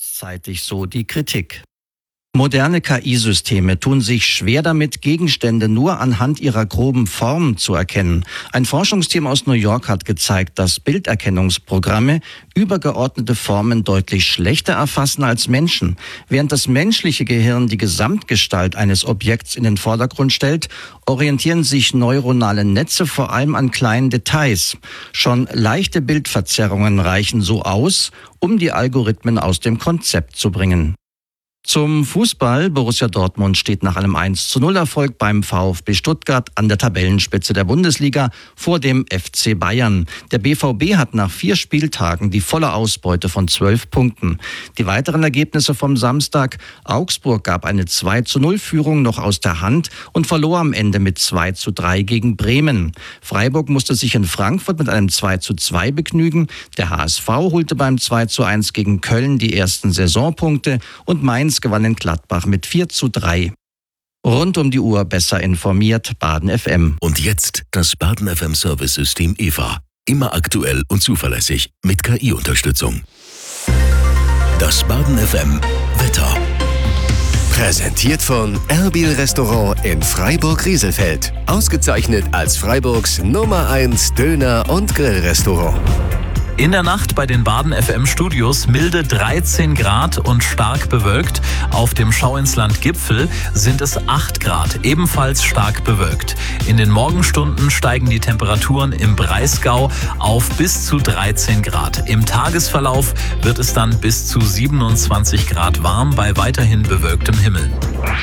kurzzeitig, so die Kritik. Moderne KI-Systeme tun sich schwer damit, Gegenstände nur anhand ihrer groben Form zu erkennen. Ein Forschungsteam aus New York hat gezeigt, dass Bilderkennungsprogramme übergeordnete Formen deutlich schlechter erfassen als Menschen. Während das menschliche Gehirn die Gesamtgestalt eines Objekts in den Vordergrund stellt, orientieren sich neuronale Netze vor allem an kleinen Details. Schon leichte Bildverzerrungen reichen so aus, um die Algorithmen aus dem Konzept zu bringen. Zum Fußball. Borussia Dortmund steht nach einem 1:0-Erfolg beim VfB Stuttgart an der Tabellenspitze der Bundesliga vor dem FC Bayern. Der BVB hat nach 4 Spieltagen die volle Ausbeute von 12 Punkten. Die weiteren Ergebnisse vom Samstag: Augsburg gab eine 2:0-Führung noch aus der Hand und verlor am Ende mit 2:3 gegen Bremen. Freiburg musste sich in Frankfurt mit einem 2:2 begnügen. Der HSV holte beim 2:1 gegen Köln die ersten Saisonpunkte und Mainz gewann in Gladbach mit 4:3. Rund um die Uhr besser informiert, Baden FM. Und jetzt das Baden FM Service-System EVA. Immer aktuell und zuverlässig mit KI-Unterstützung. Das Baden FM Wetter. Präsentiert von Erbil Restaurant in Freiburg-Rieselfeld. Ausgezeichnet als Freiburgs Nummer 1 Döner- und Grillrestaurant. In der Nacht bei den Baden FM Studios milde 13 Grad und stark bewölkt. Auf dem Schauinsland-Gipfel sind es 8 Grad, ebenfalls stark bewölkt. In den Morgenstunden steigen die Temperaturen im Breisgau auf bis zu 13 Grad. Im Tagesverlauf wird es dann bis zu 27 Grad warm bei weiterhin bewölktem Himmel.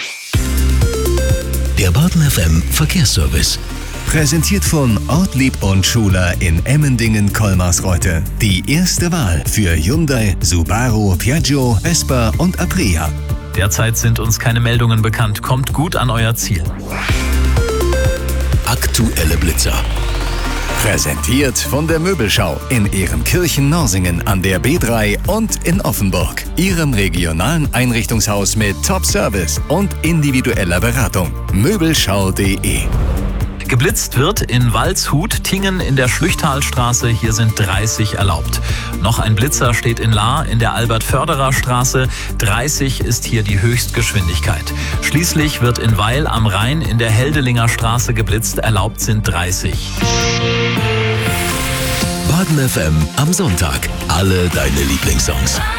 Der Baden FM Verkehrsservice. Präsentiert von Ortlieb und Schuler in Emmendingen-Kolmarsreute. Die erste Wahl für Hyundai, Subaru, Piaggio, Vespa und Aprilia. Derzeit sind uns keine Meldungen bekannt. Kommt gut an euer Ziel. Aktuelle Blitzer. Präsentiert von der Möbelschau in Ehrenkirchen-Norsingen an der B3 und in Offenburg. Ihrem regionalen Einrichtungshaus mit Top-Service und individueller Beratung. Möbelschau.de. Geblitzt wird in Waldshut, Tingen in der Schlüchtalstraße. Hier sind 30 erlaubt. Noch ein Blitzer steht in Lahr in der Albert-Förderer-Straße. 30 ist hier die Höchstgeschwindigkeit. Schließlich wird in Weil am Rhein in der Heldelinger Straße geblitzt. Erlaubt sind 30. Baden FM am Sonntag. Alle deine Lieblingssongs.